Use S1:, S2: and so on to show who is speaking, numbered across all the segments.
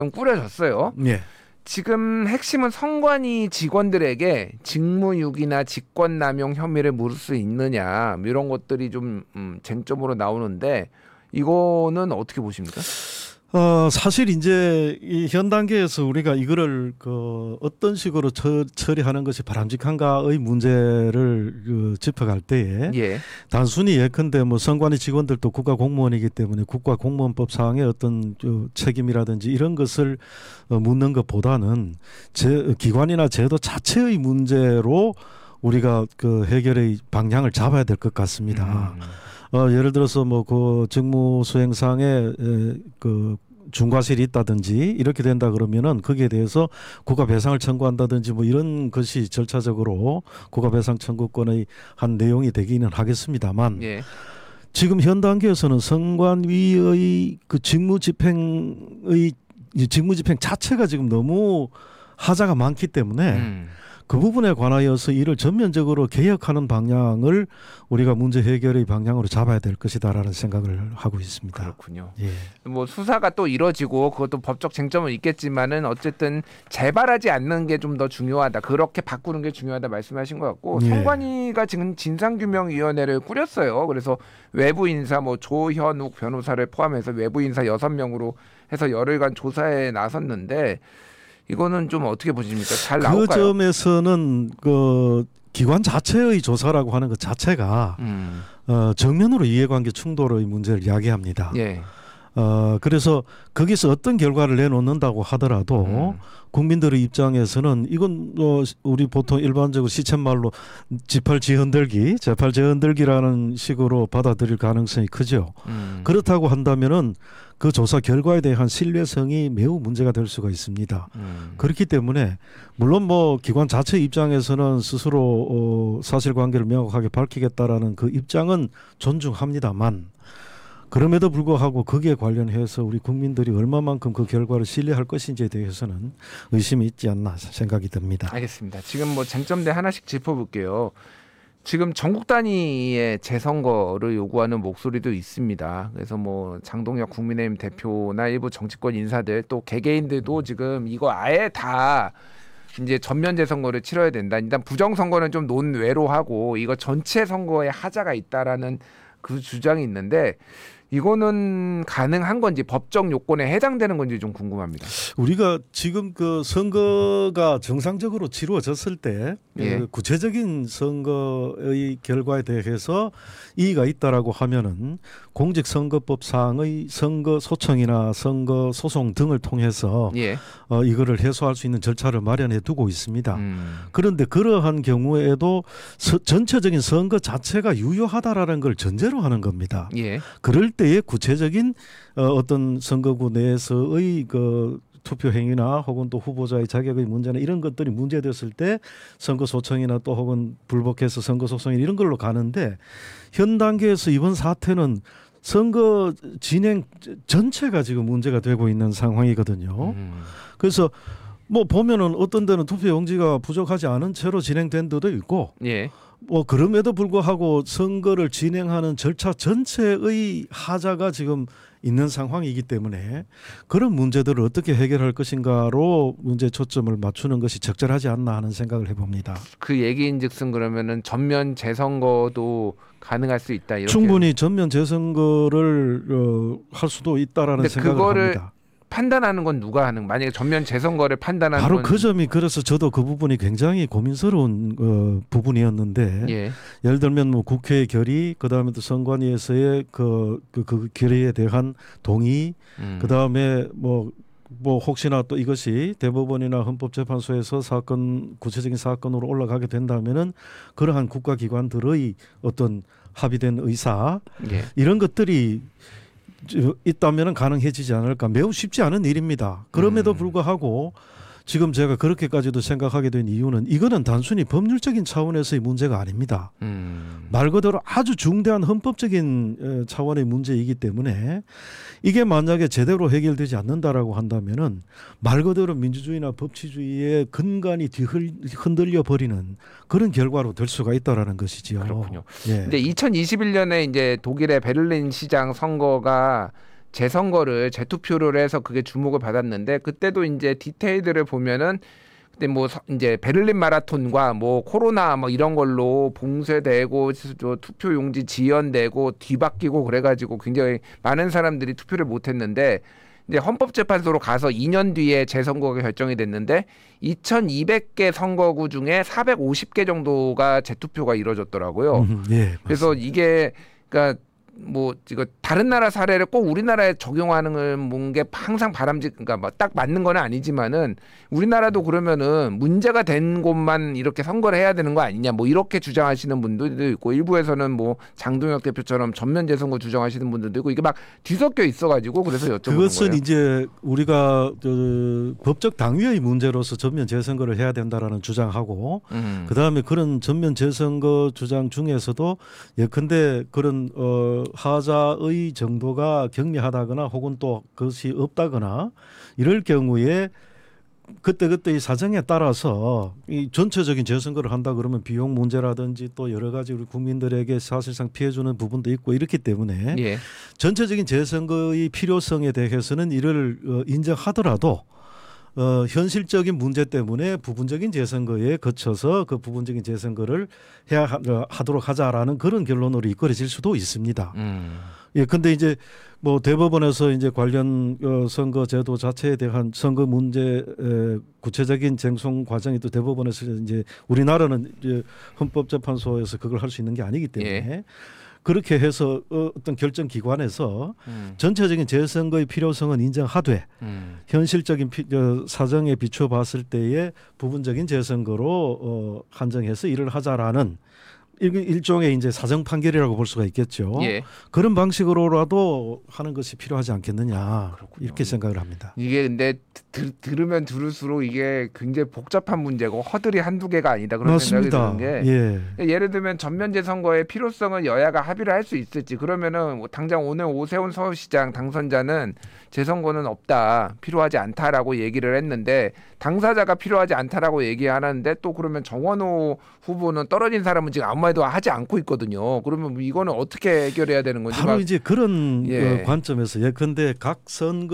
S1: 꾸려졌어요.
S2: 예.
S1: 지금 핵심은 선관위 직원들에게 직무유기나 직권남용 혐의를 물을 수 있느냐 이런 것들이 좀 쟁점으로 나오는데 이거는 어떻게 보십니까?
S2: 사실 이제 이 현 단계에서 우리가 이거를 어떤 식으로 처리하는 것이 바람직한가의 문제를 짚어갈 때에
S1: 예.
S2: 단순히 예컨대 뭐 선관위 직원들도 국가 공무원이기 때문에 국가공무원법상의 어떤 책임이라든지 이런 것을 묻는 것보다는 기관이나 제도 자체의 문제로 우리가 해결의 방향을 잡아야 될 것 같습니다. 예를 들어서 뭐 그 직무 수행상에 중과실이 있다든지 이렇게 된다 그러면은 거기에 대해서 국가 배상을 청구한다든지 뭐 이런 것이 절차적으로 국가 배상 청구권의 한 내용이 되기는 하겠습니다만
S1: 예.
S2: 지금 현 단계에서는 선관위의 그 직무 집행 자체가 지금 너무 하자가 많기 때문에 그 부분에 관하여서 이를 전면적으로 개혁하는 방향을 우리가 문제 해결의 방향으로 잡아야 될 것이다라는 생각을 하고 있습니다.
S1: 그렇군요.
S2: 예.
S1: 뭐 수사가 또 이뤄지고 그것도 법적 쟁점은 있겠지만은 어쨌든 재발하지 않는 게 좀 더 중요하다. 그렇게 바꾸는 게 중요하다 말씀하신 것 같고
S2: 예.
S1: 선관위가 지금 진상규명위원회를 꾸렸어요. 그래서 외부 인사 뭐 조현욱 변호사를 포함해서 외부 인사 6명으로 해서 열흘간 조사에 나섰는데 이거는 좀 어떻게 보십니까? 잘 나올까요?
S2: 그 점에서는 기관 자체의 조사라고 하는 것 자체가 정면으로 이해관계 충돌의 문제를 야기합니다.
S1: 예.
S2: 그래서 거기서 어떤 결과를 내놓는다고 하더라도 국민들의 입장에서는 이건 우리 보통 일반적으로 시쳇말로 재팔제흔들기라는 식으로 받아들일 가능성이 크죠. 그렇다고 한다면은 그 조사 결과에 대한 신뢰성이 매우 문제가 될 수가 있습니다. 그렇기 때문에 물론 뭐 기관 자체 입장에서는 스스로 사실관계를 명확하게 밝히겠다라는 그 입장은 존중합니다만 그럼에도 불구하고 거기에 관련해서 우리 국민들이 얼마만큼 그 결과를 신뢰할 것인지에 대해서는 의심이 있지 않나 생각이 듭니다.
S1: 알겠습니다. 지금 뭐 쟁점들 하나씩 짚어볼게요. 지금 전국 단위의 재선거를 요구하는 목소리도 있습니다. 그래서 뭐 장동혁 국민의힘 대표나 일부 정치권 인사들 또 개개인들도 지금 이거 아예 다 이제 전면 재선거를 치러야 된다. 일단 부정선거는 좀 논외로 하고 이거 전체 선거에 하자가 있다라는 그 주장이 있는데 이거는 가능한 건지 법적 요건에 해당되는 건지 좀 궁금합니다.
S2: 우리가 지금 그 선거가 정상적으로 치루어졌을 때
S1: 예.
S2: 구체적인 선거의 결과에 대해서 이의가 있다라고 하면은 공직선거법상의 선거 소청이나 선거 소송 등을 통해서
S1: 예.
S2: 이거를 해소할 수 있는 절차를 마련해 두고 있습니다. 그런데 그러한 경우에도 전체적인 선거 자체가 유효하다라는 걸 전제로 하는 겁니다.
S1: 예.
S2: 그럴 때에 구체적인 어떤 선거구 내에서의 투표 행위나 혹은 또 후보자의 자격의 문제나 이런 것들이 문제됐을 때 선거 소청이나 또 혹은 불복해서 선거 소송 이런 걸로 가는데 현 단계에서 이번 사태는 선거 진행 전체가 지금 문제가 되고 있는 상황이거든요. 그래서 뭐 보면은 어떤 데는 투표 용지가 부족하지 않은 채로 진행된 데도 있고
S1: 예.
S2: 뭐 그럼에도 불구하고 선거를 진행하는 절차 전체의 하자가 지금 있는 상황이기 때문에 그런 문제들을 어떻게 해결할 것인가로 문제 초점을 맞추는 것이 적절하지 않나 하는 생각을 해봅니다.
S1: 그 얘기인즉슨 그러면은 전면 재선거도 가능할 수 있다 이렇게.
S2: 충분히 전면 재선거를 할 수도 있다라는 생각을 합니다.
S1: 판단하는 건 누가 하는? 만약에 전면 재선거를 판단하는
S2: 바로
S1: 건
S2: 그 점이 그래서 저도 그 부분이 굉장히 고민스러운 부분이었는데
S1: 예.
S2: 예를 들면 뭐 국회 결의 그다음에 또 선관위에서의 그 결의에 대한 동의 그다음에 뭐 혹시나 또 이것이 대법원이나 헌법재판소에서 구체적인 사건으로 올라가게 된다면은 그러한 국가기관들의 어떤 합의된 의사
S1: 예.
S2: 이런 것들이 있다면 가능해지지 않을까. 매우 쉽지 않은 일입니다. 그럼에도 불구하고 지금 제가 그렇게까지도 생각하게 된 이유는 이거는 단순히 법률적인 차원에서의 문제가 아닙니다. 말 그대로 아주 중대한 헌법적인 차원의 문제이기 때문에 이게 만약에 제대로 해결되지 않는다라고 한다면은 말 그대로 민주주의나 법치주의의 근간이 흔들려 버리는 그런 결과로 될 수가 있다라는 것이지요.
S1: 그렇군요.
S2: 예.
S1: 근데 2021년에 이제 독일의 베를린 시장 선거가 재선거를 재투표를 해서 그게 주목을 받았는데 그때도 이제 디테일들을 보면은 그때 뭐 이제 베를린 마라톤과 뭐 코로나 뭐 이런 걸로 봉쇄되고 투표 용지 지연되고 뒤바뀌고 그래가지고 굉장히 많은 사람들이 투표를 못했는데 이제 헌법재판소로 가서 2년 뒤에 재선거가 결정이 됐는데 2,200개 선거구 중에 450개 정도가 재투표가 이루어졌더라고요.
S2: 예,
S1: 그래서 이게 그러니까 뭐 이거 다른 나라 사례를 꼭 우리나라에 적용하는 게 항상 그러니까 뭐 딱 맞는 건 아니지만은 우리나라도 그러면은 문제가 된 곳만 이렇게 선거를 해야 되는 거 아니냐 뭐 이렇게 주장하시는 분들도 있고 일부에서는 뭐 장동혁 대표처럼 전면 재선거 주장하시는 분들도 있고 이게 막 뒤섞여 있어가지고 그래서 여쭤보는
S2: 그것은
S1: 거예요.
S2: 이제 우리가 법적 당위의 문제로서 전면 재선거를 해야 된다라는 주장하고 그다음에 그런 전면 재선거 주장 중에서도 예컨대 그런 하자의 정도가 경미하다거나 혹은 또 그것이 없다거나 이럴 경우에 그때그때의 사정에 따라서 이 전체적인 재선거를 한다 그러면 비용 문제라든지 또 여러 가지 우리 국민들에게 사실상 피해주는 부분도 있고 이렇기 때문에
S1: 예.
S2: 전체적인 재선거의 필요성에 대해서는 이를 인정하더라도 현실적인 문제 때문에 부분적인 재선거에 거쳐서 그 부분적인 재선거를 하도록 하자라는 그런 결론으로 이끌어질 수도 있습니다. 예, 근데 이제 뭐 대법원에서 이제 관련 선거 제도 자체에 대한 선거 문제 구체적인 쟁송 과정이 또 대법원에서 이제 우리나라는 이제 헌법재판소에서 그걸 할 수 있는 게 아니기 때문에
S1: 예.
S2: 그렇게 해서 어떤 결정 기관에서 전체적인 재선거의 필요성은 인정하되 현실적인 사정에 비춰 봤을 때에 부분적인 재선거로 한정해서 일을 하자라는 일종의 이제 사정 판결이라고 볼 수가 있겠죠.
S1: 예.
S2: 그런 방식으로라도 하는 것이 필요하지 않겠느냐
S1: 그렇군요.
S2: 이렇게 생각을 합니다.
S1: 이게 근데 들으면 들을수록 이게 굉장히 복잡한 문제고 허들이 한두 개가 아니다 그런
S2: 맞습니다.
S1: 생각이 드는 게
S2: 예.
S1: 예를 들면 전면제 선거의 필요성을 여야가 합의를 할 수 있을지 그러면은 뭐 당장 오늘 오세훈 서울시장 당선자는 재선거는 없다 필요하지 않다라고 얘기를 했는데 당사자가 필요하지 않다라고 얘기하는데 또 그러면 정원호 후보는 떨어진 사람은 지금 아무 말도 하지 않고 있거든요. 그러면 뭐 이거는 어떻게 해결해야 되는 건지
S2: 바로 이제 그런
S1: 예.
S2: 관점에서 예컨대 각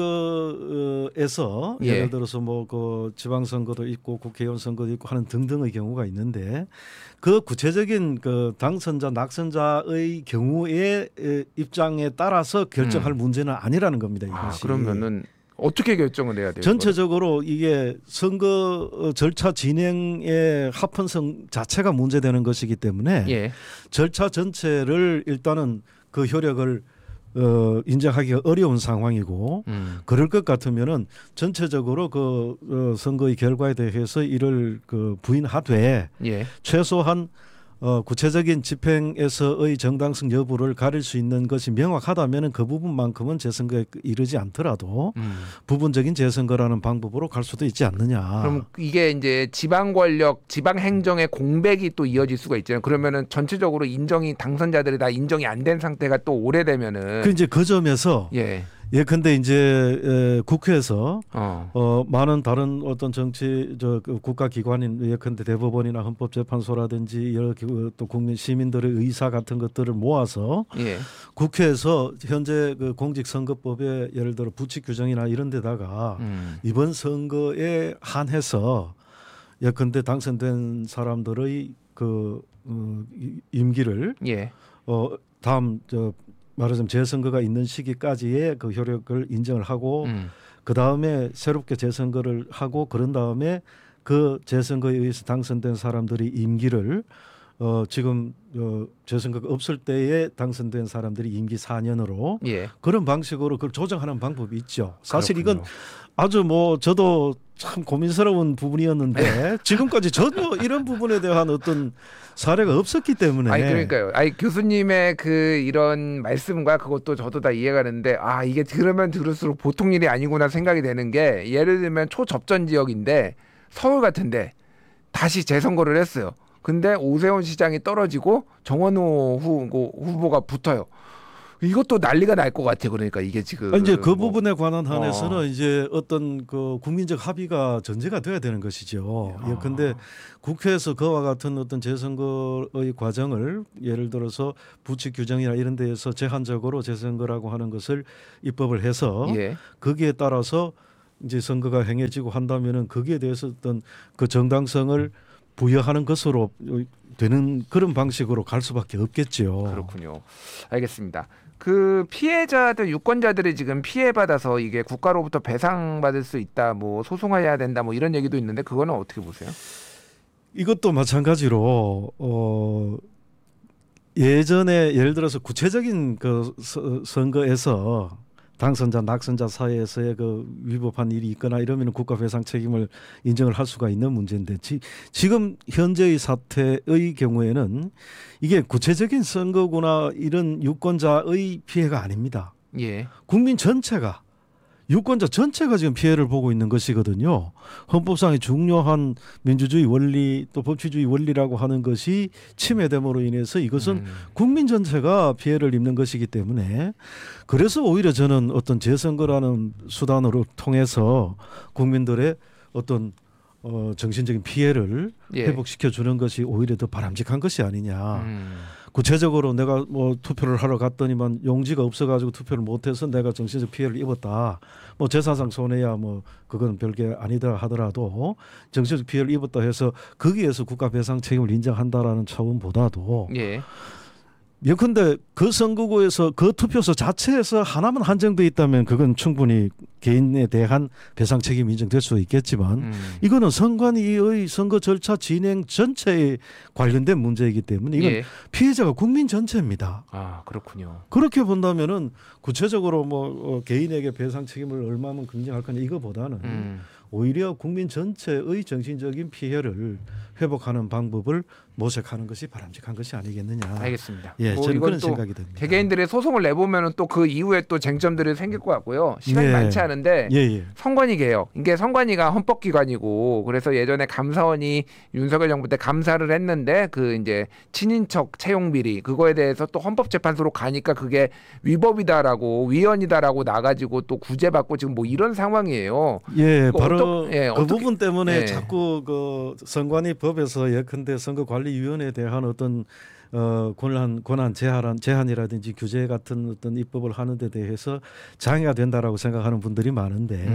S2: 선거에서
S1: 예.
S2: 예를 들어서 뭐 그 지방선거도 있고 국회의원 선거도 있고 하는 등등의 경우가 있는데 그 구체적인 그 당선자 낙선자의 경우의 입장에 따라서 결정할 문제는 아니라는 겁니다. 이것이.
S1: 그러면은 어떻게 결정을 해야 돼요?
S2: 전체적으로 이게 선거 절차 진행의 합헌성 자체가 문제되는 것이기 때문에
S1: 예.
S2: 절차 전체를 일단은 그 효력을 인정하기가 어려운 상황이고 그럴 것 같으면은 전체적으로 그 선거의 결과에 대해서 이를 그 부인하되
S1: 예.
S2: 최소한 구체적인 집행에서의 정당성 여부를 가릴 수 있는 것이 명확하다면 그 부분만큼은 재선거에 이르지 않더라도 부분적인 재선거라는 방법으로 갈 수도 있지 않느냐.
S1: 그럼 이게 이제 지방 권력, 지방 행정의 공백이 또 이어질 수가 있잖아요. 그러면은 전체적으로 당선자들이 다 인정이 안 된 상태가 또 오래되면은
S2: 그 이제 그 점에서 예컨대 이제 국회에서 많은 다른 어떤 그 국가기관인 예컨대 대법원이나 헌법재판소라든지 여러 또 국민 시민들의 의사 같은 것들을 모아서 국회에서 현재 그 공직선거법에 예를 들어 부칙 규정이나 이런 데다가 이번 선거에 한해서 예컨대 당선된 사람들의 그 임기를 다음 말하자면 재선거가 있는 시기까지의 그 효력을 인정을 하고 그 다음에 새롭게 재선거를 하고 그런 다음에 그 재선거에 의해서 당선된 사람들이 임기를 지금 재선거가 없을 때에 당선된 사람들이 임기 4년으로 그런 방식으로 그걸 조정하는 방법이 있죠. 사실
S1: 그렇군요.
S2: 이건 아주 뭐 저도 참 고민스러운 부분이었는데 지금까지 전혀 이런 부분에 대한 어떤 사례가 없었기 때문에.
S1: 그러니까요. 교수님의 그 이런 말씀과 그것도 저도 다 이해가 되는데 이게 들으면 들을수록 보통 일이 아니구나 생각이 되는 게 예를 들면 초접전 지역인데 서울 같은데 다시 재선거를 했어요. 근데 오세훈 시장이 떨어지고 정원호 후보가 붙어요. 이것도 난리가 날 것 같아. 그러니까 이게 지금
S2: 이제 그
S1: 뭐,
S2: 부분에 관한 한에서는 이제 어떤 그 국민적 합의가 전제가 돼야 되는 것이죠. 예컨대 국회에서 그와 같은 어떤 재선거의 과정을 예를 들어서 부칙 규정이나 이런 데에서 제한적으로 재선거라고 하는 것을 입법을 해서
S1: 예.
S2: 거기에 따라서 이제 선거가 행해지고 한다면은 거기에 대해서 어떤 그 정당성을 부여하는 것으로 되는 그런 방식으로 갈 수밖에 없겠죠.
S1: 그렇군요. 알겠습니다. 그 피해자들 유권자들이 지금 피해받아서 이게 국가로부터 배상받을 수 있다, 뭐 소송해야 된다, 뭐 이런 얘기도 있는데 그거는 어떻게 보세요?
S2: 이것도 마찬가지로 예전에 예를 들어서 구체적인 그 선거에서 당선자 낙선자 사이에서의 그 위법한 일이 있거나 이러면 국가 배상 책임을 인정을 할 수가 있는 문제인데 지금 현재의 사태의 경우에는 이게 구체적인 선거구나 이런 유권자의 피해가 아닙니다.
S1: 예.
S2: 국민 전체가 유권자 전체가 지금 피해를 보고 있는 것이거든요. 헌법상의 중요한 민주주의 원리 또 법치주의 원리라고 하는 것이 침해됨으로 인해서 이것은 국민 전체가 피해를 입는 것이기 때문에 그래서 오히려 저는 어떤 재선거라는 수단으로 통해서 국민들의 어떤 정신적인 피해를 회복시켜 주는 것이 오히려 더 바람직한 것이 아니냐. 구체적으로 내가 뭐 투표를 하러 갔더니만 용지가 없어가지고 투표를 못해서 내가 정신적 피해를 입었다. 뭐 재산상 손해야 뭐 그건 별게 아니다 하더라도 정신적 피해를 입었다 해서 거기에서 국가 배상 책임을 인정한다라는 차원보다도 예컨대 그 선거구에서 그 투표소 자체에서 하나만 한정돼 있다면 그건 충분히 개인에 대한 배상 책임이 인정될 수 있겠지만 이거는 선관위의 선거 절차 진행 전체에 관련된 문제이기 때문에 이건 피해자가 국민 전체입니다.
S1: 아, 그렇군요.
S2: 그렇게 본다면은 구체적으로 뭐 개인에게 배상 책임을 얼마만큼 인정할 거냐 이거보다는 오히려 국민 전체의 정신적인 피해를 회복하는 방법을 모색하는 것이 바람직한 것이 아니겠느냐.
S1: 알겠습니다.
S2: 예,
S1: 뭐
S2: 저는 그런
S1: 또
S2: 생각이 듭니다.
S1: 개개인들의 소송을 내보면은 또 그 이후에 또 쟁점들이 생길 것 같고요. 시간이 많지 않은데 선관위 개혁. 이게 선관위가 헌법기관이고 그래서 예전에 감사원이 윤석열 정부 때 감사를 했는데 그 이제 친인척 채용 비리 그거에 대해서 또 헌법재판소로 가니까 그게 위법이다라고 위헌이다라고 나가지고 또 구제받고 지금 뭐 이런 상황이에요.
S2: 예, 바로 그 부분 때문에 자꾸 그 선관위 법에서 예컨대 선거관리위원회에 대한 어떤 권한 제한이라든지 규제 같은 어떤 입법을 하는 데 대해서 장애가 된다라고 생각하는 분들이 많은데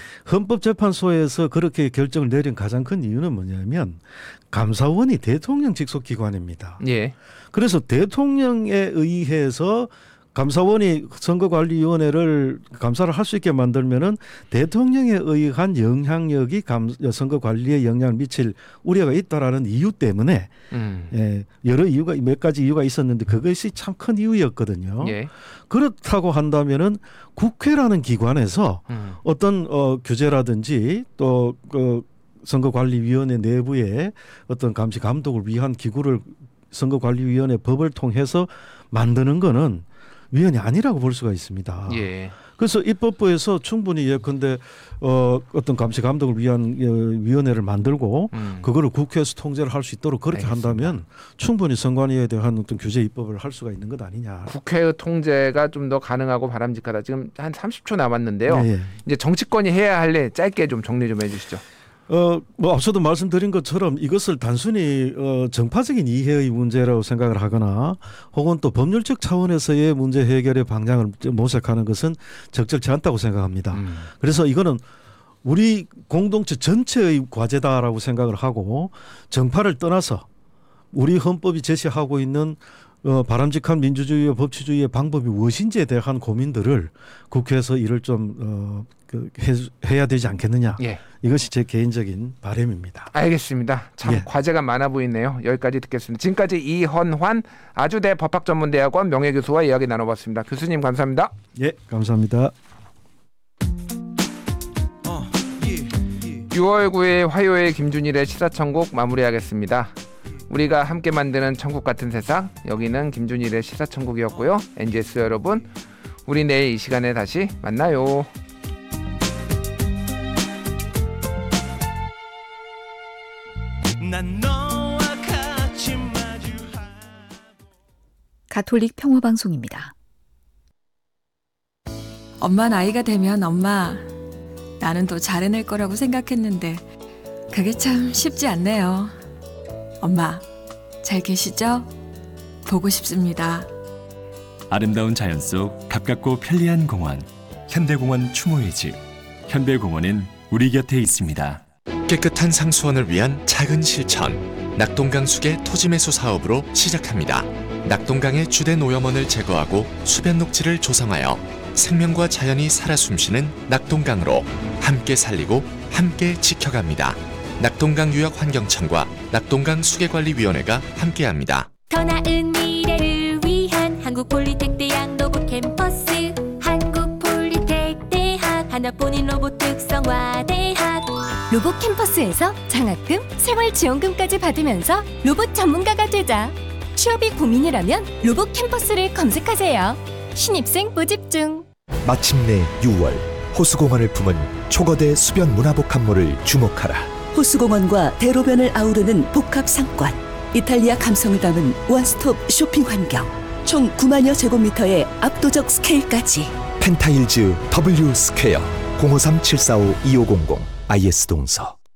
S2: 헌법재판소에서 그렇게 결정을 내린 가장 큰 이유는 뭐냐면 감사원이 대통령 직속 기관입니다.
S1: 예.
S2: 그래서 대통령에 의해서 감사원이 선거관리위원회를 감사를 할 수 있게 만들면은 대통령에 의한 영향력이 선거 관리에 영향을 미칠 우려가 있다라는 이유 때문에 여러 이유가 몇 가지 이유가 있었는데 그것이 참 큰 이유였거든요. 그렇다고 한다면은 국회라는 기관에서 어떤 규제라든지 또 그 선거관리위원회 내부에 어떤 감시 감독을 위한 기구를 선거관리위원회 법을 통해서 만드는 거는 위헌이 아니라고 볼 수가 있습니다. 그래서 입법부에서 충분히 예컨대 어떤 감시 감독을 위한 위원회를 만들고 그거를 국회에서 통제를 할 수 있도록 그렇게 한다면 충분히 선관위에 대한 어떤 규제 입법을 할 수가 있는 것 아니냐.
S1: 국회의 통제가 좀 더 가능하고 바람직하다. 지금 한 30초 남았는데요. 이제 정치권이 해야 할 일 짧게 좀 정리 좀 해주시죠.
S2: 뭐 앞서도 말씀드린 것처럼 이것을 단순히 정파적인 이해의 문제라고 생각을 하거나 혹은 또 법률적 차원에서의 문제 해결의 방향을 모색하는 것은 적절치 않다고 생각합니다. 그래서 이거는 우리 공동체 전체의 과제다라고 생각을 하고 정파를 떠나서 우리 헌법이 제시하고 있는 바람직한 민주주의와 법치주의의 방법이 무엇인지에 대한 고민들을 국회에서 이를 좀 해야 되지 않겠느냐. 이것이 제 개인적인 바람입니다.
S1: 알겠습니다. 참 과제가 많아 보이네요. 여기까지 듣겠습니다. 지금까지 이헌환 아주대 법학전문대학원 명예교수와 이야기 나눠봤습니다. 교수님 감사합니다.
S2: 예, 감사합니다.
S1: 6월 9일 화요일 김준일의 시사천국 마무리하겠습니다. 우리가 함께 만드는 천국 같은 세상, 여기는 김준일의 시사천국이었고요. NGS 여러분, 우리 내일 이 시간에 다시 만나요.
S3: 가톨릭 평화방송입니다. 엄마 나이가 되면 엄마 나는 또 잘해낼 거라고 생각했는데 그게 참 쉽지 않네요. 엄마 잘 계시죠? 보고 싶습니다.
S4: 아름다운 자연 속 가깝고 편리한 공원 현대공원 추모의 집. 현대공원은 우리 곁에 있습니다.
S5: 깨끗한 상수원을 위한 작은 실천. 낙동강 수계 토지 매수 사업으로 시작합니다. 낙동강의 주된 오염원을 제거하고 수변 녹지를 조성하여 생명과 자연이 살아 숨쉬는 낙동강으로 함께 살리고 함께 지켜갑니다. 낙동강 유역 환경청과 낙동강 수계관리위원회가 함께합니다.
S6: 더 나은 미래를 위한 한국폴리텍대학 로봇 캠퍼스. 한국폴리텍대학 하나뿐인 로봇 특성화대학.
S7: 로봇 캠퍼스에서 장학금, 생활지원금까지 받으면서 로봇 전문가가 되자. 취업이 고민이라면 로봇 캠퍼스를 검색하세요. 신입생 모집 중.
S8: 마침내 6월 호수공원을 품은 초거대 수변 문화복합물을 주목하라.
S9: 호수공원과 대로변을 아우르는 복합 상권. 이탈리아 감성을 담은 원스톱 쇼핑 환경. 총 9만여 제곱미터의 압도적 스케일까지.
S8: 펜타일즈 W 스퀘어 053-745-2500 IS 동서.